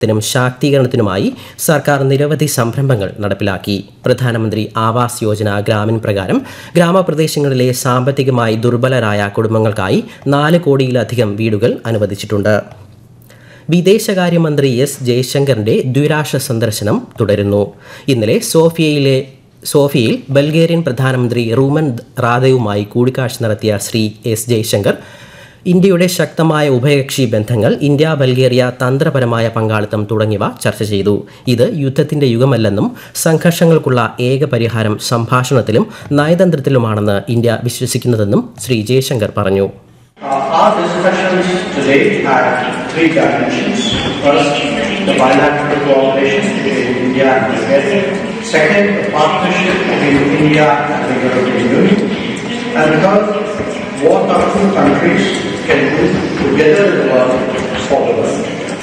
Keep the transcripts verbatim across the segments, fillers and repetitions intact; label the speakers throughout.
Speaker 1: ത്തിനും ശാക്തീകരണത്തിനുമായി സർക്കാർ നിരവധി സംരംഭങ്ങൾ നടപ്പിലാക്കി. പ്രധാനമന്ത്രി ആവാസ് യോജന ഗ്രാമീൺ പ്രകാരം ഗ്രാമപ്രദേശങ്ങളിലെ സാമ്പത്തികമായി ദുർബലരായ കുടുംബങ്ങൾക്കായി നാല് കോടിയിലധികം വീടുകൾ അനുവദിച്ചിട്ടുണ്ട്. വിദേശകാര്യമന്ത്രി എസ് ജയശങ്കറിന്റെ ദ്വിരാഷ്ട്ര സന്ദർശനം തുടരുന്നു. ഇന്നലെ സോഫിയയിലെ സോഫിയയിൽ ബൾഗേറിയൻ പ്രധാനമന്ത്രി റൂമൻ റാദേവുമായി കൂടിക്കാഴ്ച നടത്തിയ ശ്രീ എസ് ജയശങ്കർ ഇന്ത്യയുടെ ശക്തമായ ഉഭയകക്ഷി ബന്ധങ്ങൾ, ഇന്ത്യ ബൾഗേറിയ തന്ത്രപരമായ പങ്കാളിത്തം തുടങ്ങിയവ ചർച്ച ചെയ്തു. ഇത് യുദ്ധത്തിന്റെ യുഗമല്ലെന്നും സംഘർഷങ്ങൾക്കുള്ള ഏക പരിഹാരം സംഭാഷണത്തിലും നയതന്ത്രത്തിലുമാണെന്ന് ഇന്ത്യ വിശ്വസിക്കുന്നതെന്നും ശ്രീ ജയശങ്കർ പറഞ്ഞു.
Speaker 2: Our discussions today had three dimensions. First, the bilateral cooperation between India and Bulgaria. Second, the partnership between India and the European Union. And third, what our two countries can do together in the world for the world.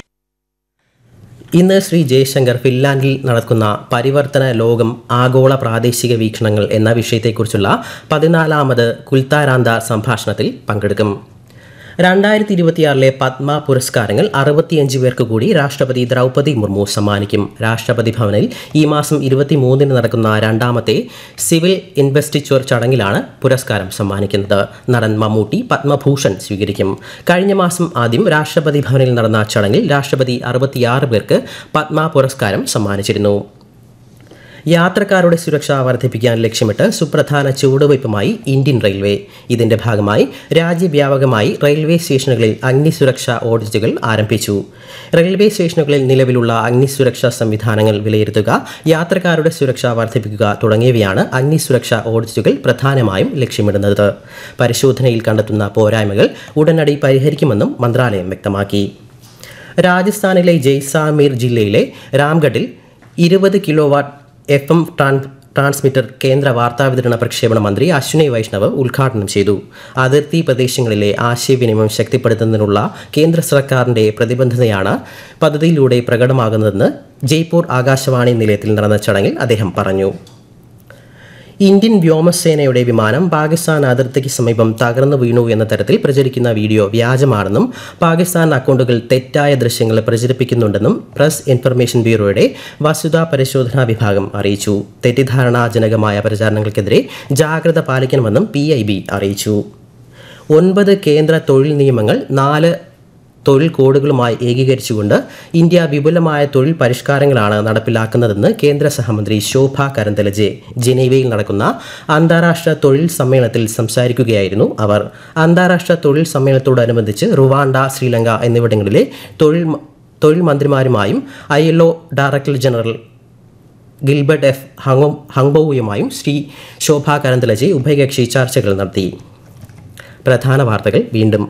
Speaker 1: ഇന്ന് ശ്രീ ജയശങ്കർ ഫിൻലാൻഡിൽ നടക്കുന്ന പരിവർത്തന ലോകം ആഗോള പ്രാദേശിക വീക്ഷണങ്ങൾ എന്ന വിഷയത്തെക്കുറിച്ചുള്ള പതിനാലാമത് കുൽത്താരാന്ത സംഭാഷണത്തിൽ പങ്കെടുക്കും. രണ്ടായിരത്തി ഇരുപത്തിയാറിലെ പത്മ പുരസ്കാരങ്ങൾ അറുപത്തിയഞ്ച് പേർക്ക് കൂടി രാഷ്ട്രപതി ദ്രൗപദി മുർമു സമ്മാനിക്കും. രാഷ്ട്രപതി ഭവനിൽ ഈ മാസം ഇരുപത്തിമൂന്നിന് നടക്കുന്ന രണ്ടാമത്തെ സിവിൽ ഇൻവെസ്റ്റിച്വർ ചടങ്ങിലാണ് പുരസ്കാരം സമ്മാനിക്കുന്നത്. നടൻ മമ്മൂട്ടി പത്മഭൂഷൺ സ്വീകരിക്കും. കഴിഞ്ഞ മാസം ആദ്യം രാഷ്ട്രപതി ഭവനിൽ നടന്ന ചടങ്ങിൽ രാഷ്ട്രപതി അറുപത്തിയാറ് പേർക്ക് പത്മ പുരസ്കാരം സമ്മാനിച്ചിരുന്നു. യാത്രക്കാരുടെ സുരക്ഷ വർദ്ധിപ്പിക്കാൻ ലക്ഷ്യമിട്ട് സുപ്രധാന ചുവടുവയ്പുമായി ഇന്ത്യൻ റെയിൽവേ. ഇതിന്റെ ഭാഗമായി രാജ്യവ്യാപകമായി റെയിൽവേ സ്റ്റേഷനുകളിൽ അഗ്നിസുരക്ഷാ ഓഡിറ്റുകൾ ആരംഭിച്ചു. റെയിൽവേ സ്റ്റേഷനുകളിൽ നിലവിലുള്ള അഗ്നിസുരക്ഷാ സംവിധാനങ്ങൾ വിലയിരുത്തുക, യാത്രക്കാരുടെ സുരക്ഷ വർദ്ധിപ്പിക്കുക തുടങ്ങിയവയാണ് അഗ്നിസുരക്ഷാ ഓഡിറ്റുകൾ പ്രധാനമായും ലക്ഷ്യമിടുന്നത്. പരിശോധനയിൽ കണ്ടെത്തുന്ന പോരായ്മകൾ ഉടനടി പരിഹരിക്കുമെന്നും മന്ത്രാലയം വ്യക്തമാക്കി. രാജസ്ഥാനിലെ ജയ്സാൽമീർ ജില്ലയിലെ രാംഗഡിൽ ഇരുപത് kilo watt F M transmitter കേന്ദ്ര വാർത്താവിതരണ പ്രക്ഷേപണ മന്ത്രി അശ്വിനി വൈഷ്ണവ് ഉദ്ഘാടനം ചെയ്തു. അതിർത്തി പ്രദേശങ്ങളിലെ ആശയവിനിമയം ശക്തിപ്പെടുത്തുന്നതിനുള്ള കേന്ദ്ര സർക്കാരിന്റെ പ്രതിബദ്ധതയാണ് പദ്ധതിയിലൂടെ പ്രകടമാകുന്നതെന്ന് ജയ്പൂർ ആകാശവാണി നിലയത്തിൽ നടന്ന ചടങ്ങിൽ അദ്ദേഹം പറഞ്ഞു. ഇന്ത്യൻ വ്യോമസേനയുടെ വിമാനം പാകിസ്ഥാൻ അതിർത്തിക്ക് സമീപം തകർന്നു വീണു എന്ന തരത്തിൽ പ്രചരിക്കുന്ന വീഡിയോ വ്യാജമാണെന്നും പാകിസ്ഥാൻ അക്കൗണ്ടുകൾ തെറ്റായ ദൃശ്യങ്ങൾ പ്രചരിപ്പിക്കുന്നുണ്ടെന്നും പ്രസ് ഇൻഫർമേഷൻ ബ്യൂറോയുടെ വസ്തുതാ പരിശോധനാ വിഭാഗം അറിയിച്ചു. തെറ്റിദ്ധാരണാജനകമായ പ്രചാരണങ്ങൾക്കെതിരെ ജാഗ്രത പാലിക്കണമെന്നും പി ഐ ബി അറിയിച്ചു. ഒൻപത് കേന്ദ്ര തൊഴിൽ നിയമങ്ങൾ നാല് തൊഴിൽ കോഡുകളുമായി ഏകീകരിച്ചുകൊണ്ട് ഇന്ത്യ വിപുലമായ തൊഴിൽ പരിഷ്കാരങ്ങളാണ് നടപ്പിലാക്കുന്നതെന്ന് കേന്ദ്ര സഹമന്ത്രി ശോഭ കരന്തലജെ ജനീവയിൽ നടക്കുന്ന അന്താരാഷ്ട്ര തൊഴിൽ സമ്മേളനത്തിൽ സംസാരിക്കുകയായിരുന്നു അവർ. അന്താരാഷ്ട്ര തൊഴിൽ സമ്മേളനത്തോടനുബന്ധിച്ച് റുവാണ്ട, ശ്രീലങ്ക എന്നിവിടങ്ങളിലെ തൊഴിൽ തൊഴിൽ മന്ത്രിമാരുമായും I L O director general Gilbert F ഹങ്ബോവുമായും Shri ശോഭ കരന്തലജെ ഉഭയകക്ഷി ചർച്ചകൾ നടത്തി. പ്രധാന വാർത്തകൾ വീണ്ടും.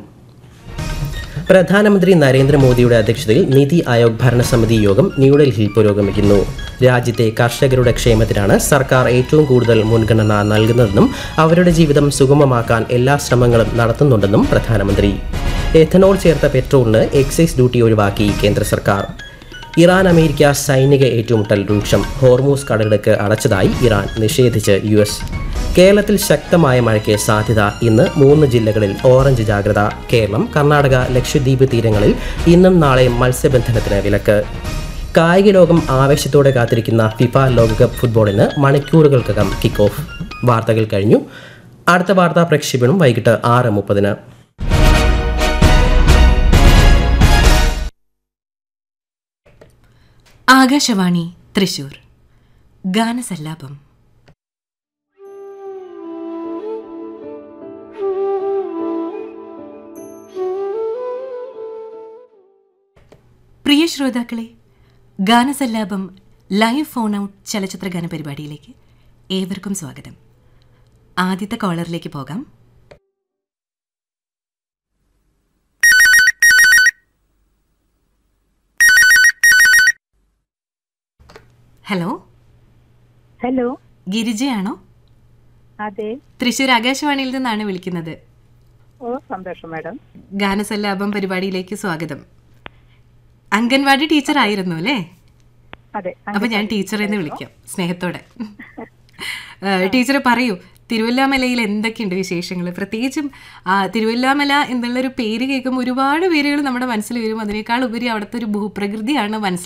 Speaker 1: പ്രധാനമന്ത്രി നരേന്ദ്രമോദിയുടെ അധ്യക്ഷതയിൽ നിതി ആയോഗ് ഭരണസമിതി യോഗം ന്യൂഡൽഹിയിൽ പുരോഗമിക്കുന്നു. രാജ്യത്തെ കർഷകരുടെ ക്ഷേമത്തിനാണ് സർക്കാർ ഏറ്റവും കൂടുതൽ മുൻഗണന നൽകുന്നതെന്നും അവരുടെ ജീവിതം സുഗമമാക്കാൻ എല്ലാ ശ്രമങ്ങളും നടത്തുന്നുണ്ടെന്നും പ്രധാനമന്ത്രി. എഥനോൾ ചേർത്ത പെട്രോളിന് എക്സൈസ് ഡ്യൂട്ടി ഒഴിവാക്കി കേന്ദ്ര സർക്കാർ. ഇറാൻ അമേരിക്ക സൈനിക ഏറ്റുമുട്ടൽ രൂക്ഷം. ഹോർമൂസ് കടലിടുക്ക് അടച്ചതായി ഇറാൻ നിഷേധിച്ച് യു എസ്. കേരളത്തിൽ ശക്തമായ മഴയ്ക്ക് സാധ്യത. ഇന്ന് മൂന്ന് ജില്ലകളിൽ ഓറഞ്ച് ജാഗ്രത. കേരളം, കർണാടക, ലക്ഷദ്വീപ് തീരങ്ങളിൽ ഇന്നും നാളെയും മത്സ്യബന്ധനത്തിന് വിലക്ക്. കായിക ലോകം ആവേശത്തോടെ കാത്തിരിക്കുന്ന ഫിഫ ലോകകപ്പ് ഫുട്ബോളിന് മണിക്കൂറുകൾക്കകം കിക്ക് ഓഫ്. വാർത്തകൾ കഴിഞ്ഞു. അടുത്ത വാർത്താ പ്രക്ഷേപണം വൈകിട്ട് ആറ് മുപ്പതിന്.
Speaker 3: ആകാശവാണി തൃശൂർ ഗാനസല്ലാപം. പ്രിയ ശ്രോതാക്കളെ, ഗാനസല്ലാപം ലൈവ് ഫോൺ ഔട്ട് ചലച്ചിത്ര ഗാന പരിപാടിയിലേക്ക് ഏവർക്കും സ്വാഗതം. ആദ്യത്തെ കോളറിലേക്ക് പോകാം. Hello
Speaker 4: hello
Speaker 3: ഗിരിജയാണോ?
Speaker 4: അതെ,
Speaker 3: തൃശ്ശൂർ ആകാശവാണിയിൽ നിന്നാണ് വിളിക്കുന്നത്.
Speaker 4: ഓ സന്തോഷം മാഡം.
Speaker 3: ഗാനസല്ലാപം പരിപാടിയിലേക്ക് സ്വാഗതം. അംഗൻവാടി ടീച്ചർ ആയിരുന്നു അല്ലേ?
Speaker 4: അതെ.
Speaker 3: അപ്പൊ ഞാൻ ടീച്ചർ എന്ന് വിളിക്കാം സ്നേഹത്തോടെ. ടീച്ചർ പറയൂ, തിരുവല്ലാമലയിൽ എന്തൊക്കെയുണ്ട് വിശേഷങ്ങൾ? പ്രത്യേകിച്ചും ആ, തിരുവല്ലാമല എന്നുള്ളൊരു പേര് കേൾക്കുമ്പോൾ ഒരുപാട് പേരുകൾ നമ്മുടെ മനസ്സിൽ വരും. അതിനേക്കാൾ ഉപരി അവിടുത്തെ ഒരു ഭൂപ്രകൃതിയാണ് മനസ്സിൽ